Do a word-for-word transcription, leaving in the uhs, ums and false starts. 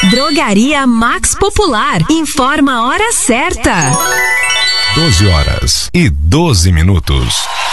Drogaria Max Popular. Informa a hora certa. doze horas e doze minutos.